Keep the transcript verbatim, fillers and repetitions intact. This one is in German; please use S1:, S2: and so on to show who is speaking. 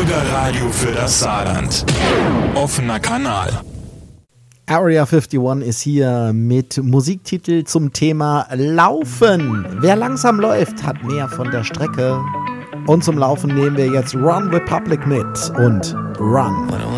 S1: Bürgerradio für das Saarland. Offener Kanal.
S2: Area einundfünfzig ist hier mit Musiktitel zum Thema Laufen. Wer langsam läuft, hat mehr von der Strecke. Und zum Laufen nehmen wir jetzt Run Republic mit und Run.